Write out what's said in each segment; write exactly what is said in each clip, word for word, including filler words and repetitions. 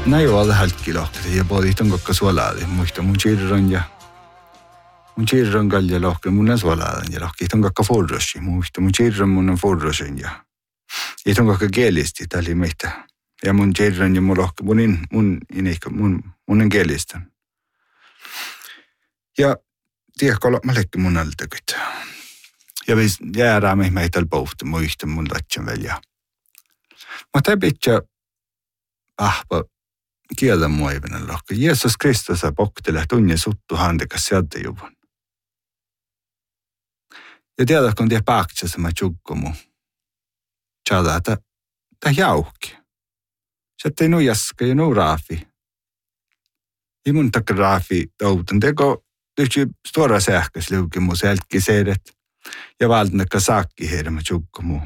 No ei ole halki lohkata ja puolit on kokka suolaadi. Muista mun chirron ja mun chirron kalja lohkata mun on suolaadan ja lohkita on kokka forrosi. Muista mun chirron mun on forrosin ja ei on kokka kielisti tali meitä. Ja mun chirron ja mun lohkata mun in mun ineikka mun mun on kielistän. Ja tiedätkö olla malekki mun altakit. Ja vis jäädää meihin meitä pohti muista mun latjan välja. Mutta ei pitää ahpa kieltä muivinen lohka. Jeesus Kristus on poktele tunne suttu handekas sieltä juvun. Ja tiedät, kun tiedä paaktsessa mä tjukkumu. Tjada, että tämä jauhki. Se ei nuu jaska ja nuu raafi. Ei mun takka raafi toutan. Teko yksi stora sähkös liuki muu selkki seedet. Ja valtnakka saakki heidän mä tjukkumu.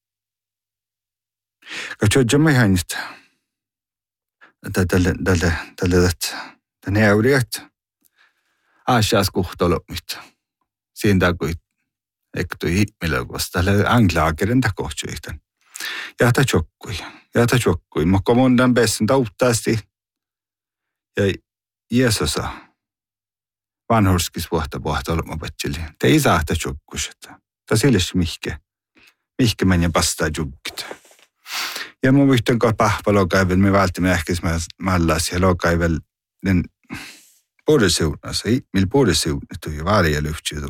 Katsotaan mä ihan nyt. Tälle, tälle, tälle, tälle neuriat. Asias kuhtolomit. Siinä takui, ektui himmilökosta. Tälle anglaakerin takohtsuihtan. Ja ta tjokkui. Ja ta tjokkui. Mä komondan bessen tautaasti. Ja Jeesusa vanhurskis vuotta vuotta olemapatsili. Te ei saa ta tjokkusetta. Ta silles mihke. Mihke mennä pastaa jukkit. Ja mun yhtään kohta pahpa lokaivel, me välttämme ähkis mallas ja lokaivel den puolesiunassa, millä puolesiunnetu ja vaaria lyhtsytu.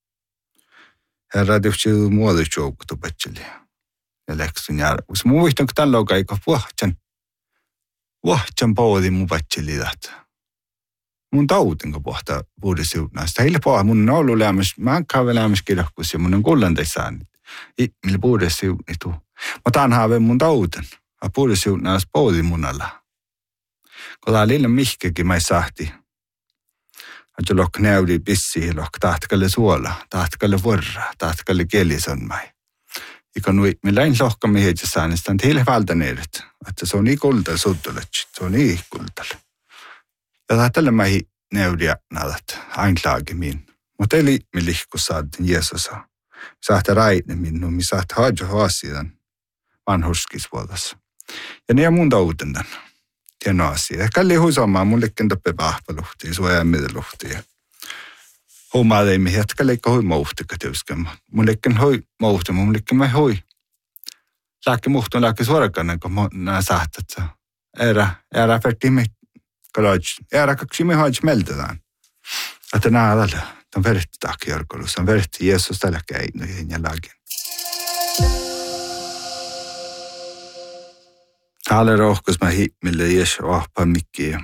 Herra lyhtsytu muodosjoukkutu patsili. Ja läksyn järkus. Mun yhtään kohta lokaiko vuohtjan, vuohtjan poodi mun patsili tahta. Mun tautinko pohtaa puolesiunnasta. Heille poha mun on ollut lämmäs, mä oon kaave lämmäs kirjohkus ja mun on kullantais saanut. Millä puolesiunnetu. Mä taan haave mun tauten. Mä puolisiunnaas poodi munalla. Kun tää lilla mihkekin mä ei sahti. Että lok näydi pissi, lok tahtkalle suola, tahtkalle vorra, tahtkalle kielison mai. Ika nui, me läin lohkamme heitä saanesta, että heille valtaneedet. Että se on niin kuldal suttuletsit, se on niin kuldal. Ja tahtalle mä ei näydiä nadat, ainklaagimiin. Mutta eli me lihku saadin Jeesusa. Sahta raidne minun, mi sahta haadjo haasidan vanhurskisvuodassa. Ja ne on mun tautendan. Tieno asia. Ja kalli huisomaan, mun liikken toppe vahvaluhti, suojaan mideluhti. Huomaa teemme, että kalli ikka hui mauhtika työskemään. Mun liikken hui mauhti, mun liikken mä hui. Lääkki muhtun lääkki suorakannan, kun nää sahtat. Ära, ära färtimi, kalaj, ära kaksimi haadj meldedään. Että nää tällä. Tämä on verhti takia jorkolus. Tämä on verhti Jeesus tällä käin ja lagin. Täällä rohkos mä himmille Jeesus ahpa mikkiä.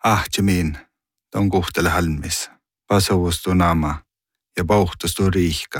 Ahtimiin, ton kuhtele halmis. Pasovustuu naama ja pauhtustuu riihka.